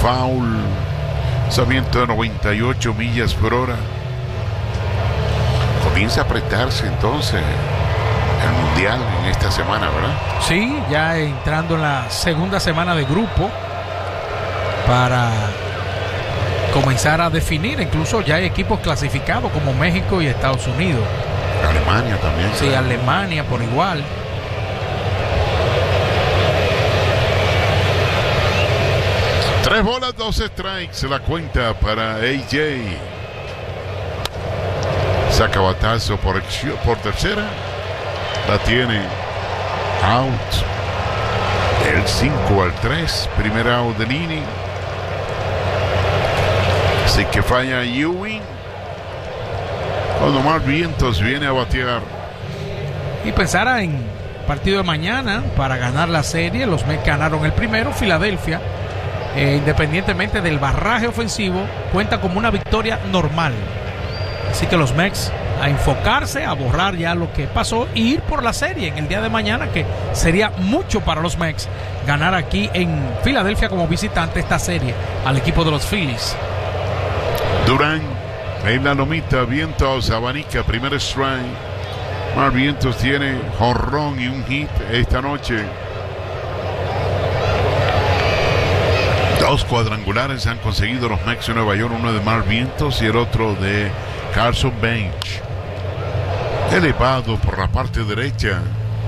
foul, lanzamiento de 98 millas por hora. Comienza a apretarse entonces el mundial en esta semana, ¿verdad? Sí, ya entrando en la segunda semana de grupo para comenzar a definir. Incluso ya hay equipos clasificados como México y Estados Unidos. Alemania también. Sí, Alemania por igual. Tres bolas, 2 strikes, la cuenta para AJ. Saca batazo por tercera. La tiene out. El 5-3, primer out del inning. Así que falla Ewing. Cuando Mark Vientos viene a batear. Y pensara en partido de mañana para ganar la serie. Los Mets ganaron el primero. Filadelfia, independientemente del barraje ofensivo, cuenta como una victoria normal. Así que los Mets a enfocarse, a borrar ya lo que pasó y ir por la serie en el día de mañana, que sería mucho para los Mets ganar aquí en Filadelfia como visitante esta serie al equipo de los Phillies. Durán en la lomita, Vientos abanica, primer strike. Mark Vientos tiene jonrón y un hit esta noche. 2 cuadrangulares han conseguido los Mets de Nueva York, uno de Mark Vientos y el otro de Carson Bench. Elevado por la parte derecha.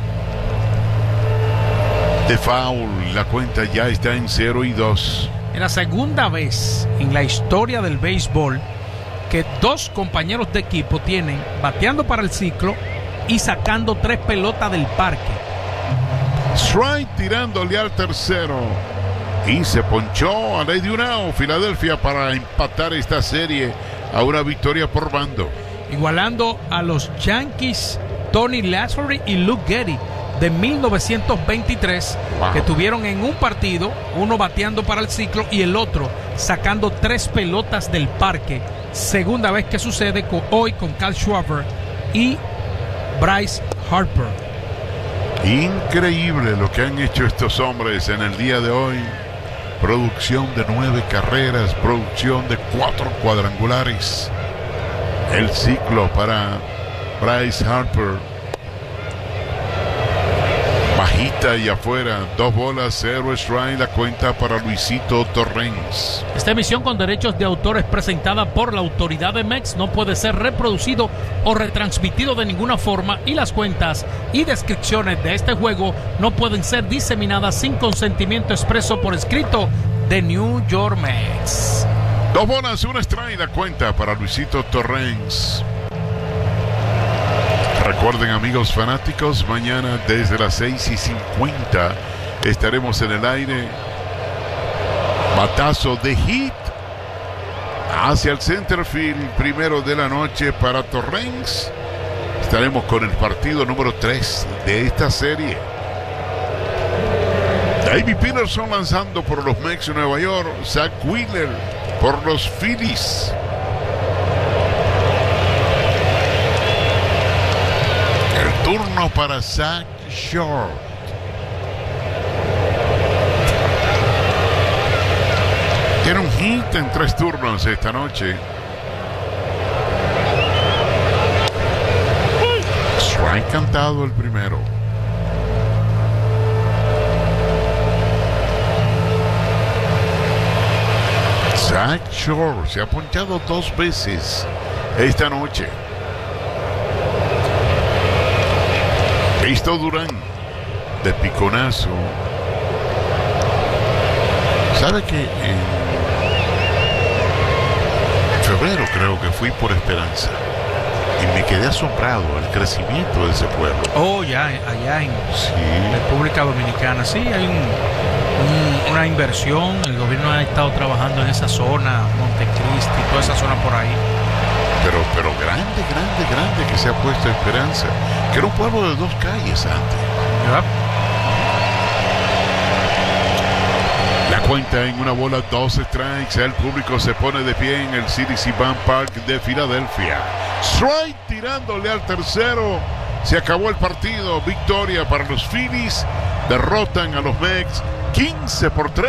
De foul, la cuenta ya está en 0-2. Es la segunda vez en la historia del béisbol que 2 compañeros de equipo tienen bateando para el ciclo y sacando 3 pelotas del parque. Strike tirándole al tercero. Y se ponchó a ley de un out Filadelfia para empatar esta serie a una victoria por bando. Igualando a los Yankees, Tony Lazzari y Luke Getty de 1923, wow, que tuvieron en un partido, uno bateando para el ciclo y el otro sacando 3 pelotas del parque. Segunda vez que sucede hoy con Kyle Schwarber y Bryce Harper. Increíble lo que han hecho estos hombres en el día de hoy. Producción de 9 carreras, producción de 4 cuadrangulares. El ciclo para Bryce Harper. Bajita y afuera, 2 bolas, 0 strike, la cuenta para Luisito Torrens. Esta emisión con derechos de autor es presentada por la autoridad de Mets, no puede ser reproducido o retransmitido de ninguna forma y las cuentas y descripciones de este juego no pueden ser diseminadas sin consentimiento expreso por escrito de New York Mets. 2 bolas, 1 strike, la cuenta para Luisito Torrens. Recuerden, amigos fanáticos, mañana desde las 6:50 estaremos en el aire. Batazo de hit hacia el center field, primero de la noche para Torrens. Estaremos con el partido número 3 de esta serie. David Peterson lanzando por los Mets de Nueva York. Zach Wheeler por los Phillies. Turno para Zach Short. Tiene un hit en 3 turnos esta noche. Strike cantado el primero. Zach Short se ha ponchado 2 veces esta noche. Listo Durán, de piconazo. ¿Sabe que en febrero creo que fui por Esperanza y me quedé asombrado el crecimiento de ese pueblo? Oh, ya, allá en República Dominicana. Sí, hay una inversión. El gobierno ha estado trabajando en esa zona, Montecristi, toda esa zona por ahí. Pero grande que se ha puesto Esperanza, que era un pueblo de 2 calles antes. Yep. La cuenta en 1 bola, 2 strikes. El público se pone de pie en el Citizens Park de Filadelfia. Strike tirándole al tercero. Se acabó el partido. Victoria para los Phillies. Derrotan a los Mets 15-3.